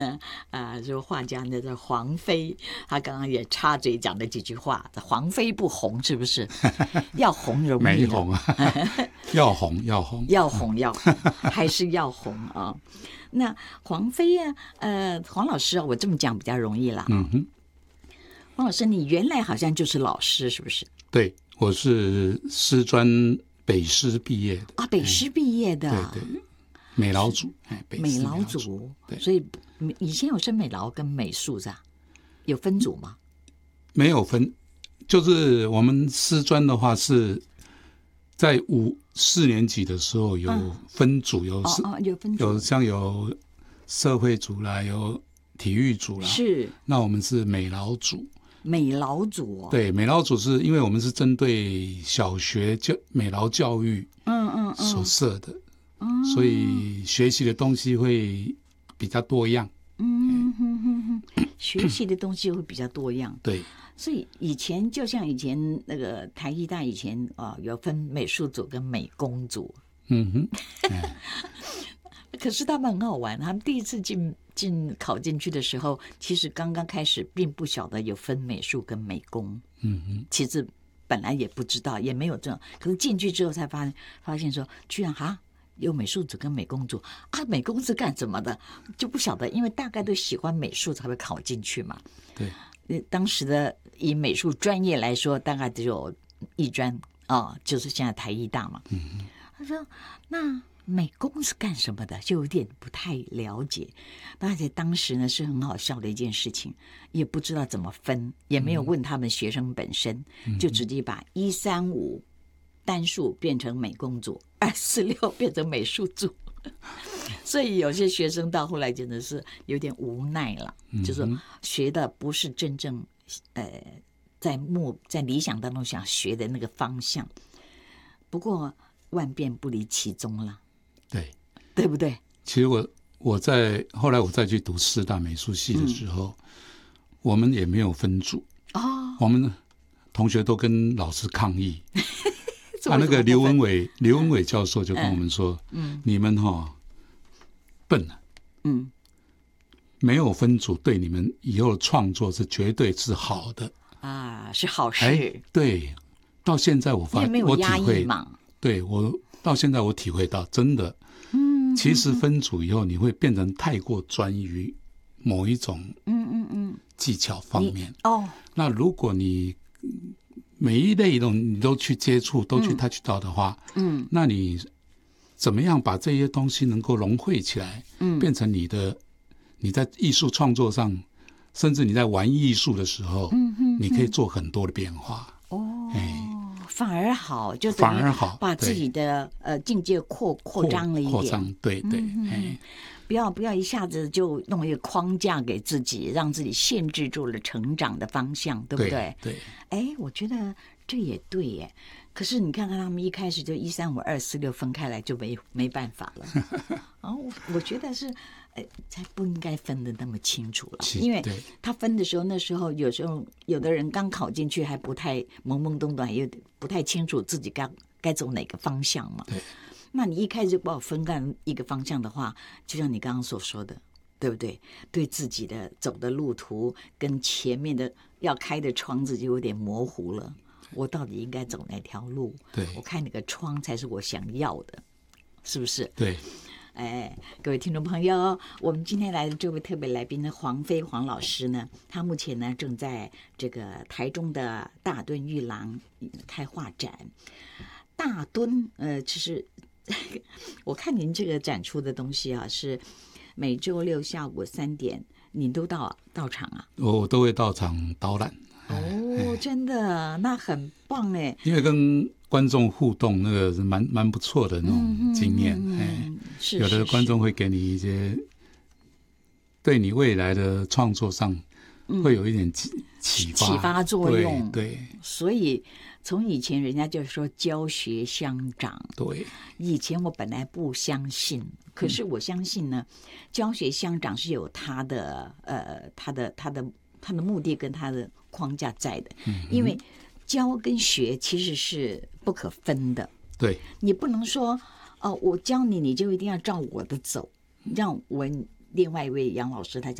就画家那个黄飞，他刚刚也插嘴讲了几句话，黄飞不红是不是？要红容易没红啊，要红， 还是要红啊？那黄飞啊，黄老师啊，我这么讲比较容易啦。黄老师，你原来好像就是老师，是不是？ 对，我是师专北师毕业的啊，北师毕业的， 对，美劳组， 美劳组，所以以前有升美劳跟美术是吧？有分组吗？ 没有分，就是我们师专的话是在4年级的时候有分组，有分组，像有社会组啦，有体育组啦， 是。 那我们是美劳组。 美劳组对，美劳组是因为我们是针对小学美劳教育所设的，所以学习的东西会比较多样。 学习的东西会比较多样。 对， 所以以前就像以前那个台艺大以前有分美术组跟美工组。可是他们很好玩，他们第一次考进去的时候，其实刚刚开始并不晓得有分美术跟美工。其实本来也不知道，也没有这种，可是进去之后才发现说，居然有美术组跟美工组啊，美工是干什么的就不晓得，因为大概都喜欢美术才会考进去嘛。 对， 当时的以美术专业来说，大概只有艺专就是现在台艺大嘛。他说那美工是干什么的，就有点不太了解。而且当时呢是很好笑的一件事情，也不知道怎么分，也没有问他们学生本身，就直接把135单数变成美工组，246变成美术组。所以有些学生到后来真的是有点无奈了，就是说学的不是真正在理想当中想学的那个方向。不过万变不离其宗了。对不对？ 其实后来我再去读师大美术系的时候，我们也没有分组我们同学都跟老师抗议。那个刘文伟教授就跟我们说：“你们笨了，没有分组对你们以后的创作是绝对是好的是好事。” 对，到现在我体会嘛。 对，我到现在我体会到，真的。其实分组以后，你会变成太过专于某一种技巧方面。那如果你每一类你都去接触，都去 touch 到的话，那你怎么样把这些东西能够融汇起来，变成你在艺术创作上，甚至你在玩艺术的时候，你可以做很多的变化。 反而好，就反而好， 把自己的境界扩张了一点。 扩张，对。 不要一下子就弄一个框架给自己，让自己限制住了成长的方向，对不对？ 对。 我觉得这也对耶。可是你看看他们一开始就135、246分开来，就没办法了。我觉得是，才不应该分得那么清楚了，因为他分的时候，那时候有时候有的人刚考进去还不太懵懵懂懂，也不太清楚自己该走哪个方向嘛。那你一开始就把我分干一个方向的话，就像你刚刚所说的，对不对？对自己的走的路途跟前面的要开的窗子就有点模糊了。我到底应该走哪条路？我开哪个窗才是我想要的，是不是？ 对。 各位听众朋友，我们今天来的这位特别来宾呢，黄老师呢，他目前呢正在这个台中的大墩玉廊开画展。大墩其实我看您这个展出的东西是每周六下午3点，你都到场啊？ 我都会到场导览。 真的，那很棒哎！ 因为跟观众互动，那个是蛮不错的那种经验。有的观众会给你一些对你未来的创作上会有一点启发作用。 对， 所以从以前人家就说教学相长。 对， 以前我本来不相信，可是我相信呢，教学相长是有它的目的跟它的框架在的。因为教跟学其实是不可分的。 对， 你不能说我教你，你就一定要照我的走，让另外一位杨老师他讲